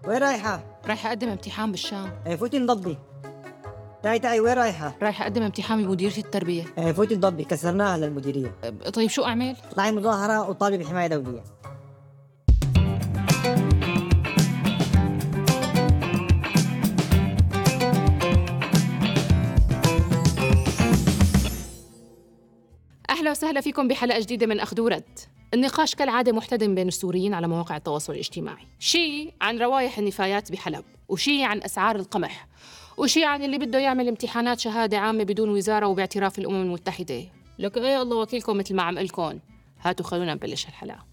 وين رايحة؟ رايحة أقدم امتحان بالشام. فوتي انضبي. تعي وين رايحة؟ رايحة أقدم امتحان بمديرية التربية. فوتي انضبي، كسرناها للمديرية. طيب شو أعمل؟ اطلعي مظاهرة وطالبي بحماية دولية. أهلا وسهلا فيكم بحلقة جديدة من أخذ ورد. النقاش كالعادة محتدم بين السوريين على مواقع التواصل الاجتماعي، شيء عن روايح النفايات بحلب، وشيء عن أسعار القمح، وشيء عن اللي بده يعمل امتحانات شهادة عامة بدون وزارة وباعتراف الأمم المتحدة. لك إيه الله وكيلكم مثل ما عم قلكم. هاتوا خلونا نبلش الحلقة.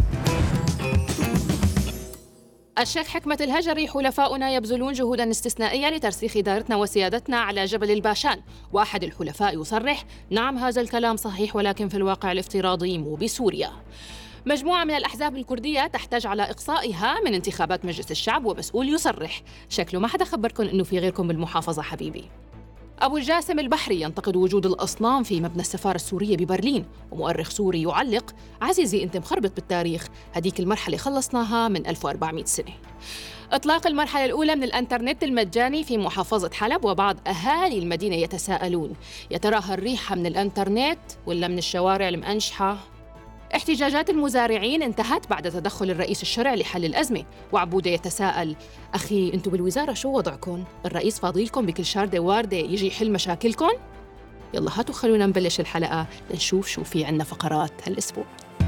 الشيخ حكمة الهجري: حلفاؤنا يبذلون جهوداً استثنائية لترسيخ دارتنا وسيادتنا على جبل الباشان. وأحد الحلفاء يصرح: نعم هذا الكلام صحيح، ولكن في الواقع الافتراضي مو بسوريا. مجموعة من الأحزاب الكردية تحتاج على إقصائها من انتخابات مجلس الشعب، ومسؤول يصرح: شكله ما حدا خبركم إنه في غيركم بالمحافظة حبيبي. أبو الجاسم البحري ينتقد وجود الأصنام في مبنى السفارة السورية ببرلين، ومؤرخ سوري يعلق: عزيزي أنت مخربط بالتاريخ، هديك المرحلة خلصناها من 1400 سنة. إطلاق المرحلة الأولى من الإنترنت المجاني في محافظة حلب، وبعض أهالي المدينة يتساءلون: يا تراها الريحة من الإنترنت ولا من الشوارع المأنشحة؟ احتجاجات المزارعين انتهت بعد تدخل الرئيس الشرعي لحل الأزمة، وعبودة يتساءل: أخي أنتوا بالوزارة شو وضعكم؟ الرئيس فاضيلكم بكل شاردة واردة يجي يحل مشاكلكم؟ يلا هاتوا خلونا نبلش الحلقة لنشوف شو في عنا فقرات هالأسبوع.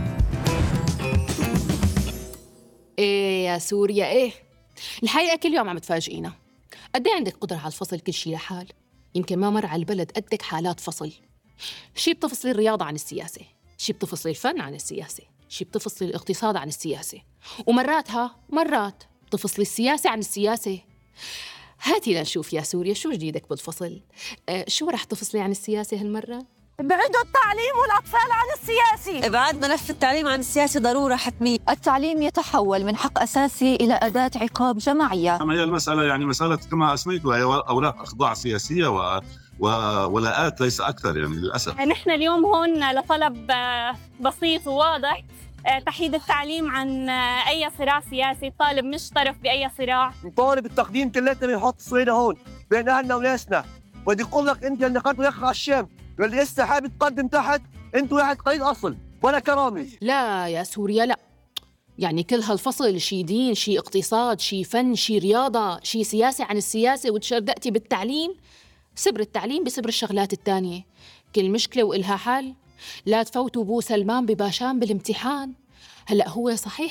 إيه يا سوريا إيه، الحقيقة كل يوم عم تفاجئينا. قد ايه عندك قدرة على الفصل كل شي لحال؟ يمكن ما مر على البلد قدك حالات فصل. شي بتفصلي الرياضة عن السياسة، شي بتفصلي الفن عن السياسة، شي بتفصلي الاقتصاد عن السياسة، مرات بتفصلي السياسة عن السياسة. هاتي لنشوف يا سوريا شو جديدك بالفصل. شو رح تفصلي عن السياسة هالمرة؟ ابعدوا التعليم والأطفال عن السياسي. ابعاد ملف التعليم عن السياسة ضرورة حتمية. التعليم يتحول من حق أساسي إلى أداة عقاب جماعية. أما هي المسألة يعني مسألة كما أسميت، وهي أوراق أخضاع سياسية ولاءات ليس أكثر يعني للأسف. نحن اليوم هون لطلب بسيط وواضح: تحييد التعليم عن أي صراع سياسي. الطالب مش طرف بأي صراع. نطالب التقديم كلنا بنحط صوينا هون بين أهلنا وناسنا. بدي أقول لك أنت اللي قد يخ على الشام واللي لسه حابب تقدم تحت، أنت واحد قليل أصل ولا كرامة. لا يا سوريا لا، يعني كل هالفصل شي دين، شي اقتصاد، شي فن، شي رياضة، شي سياسة عن السياسة، وتشردقتي بالتعليم. سبر التعليم بسبر الشغلات التانية. كل مشكلة وإلها حل. لا تفوتوا بو سلمان بباشان بالامتحان. هلأ هو صحيح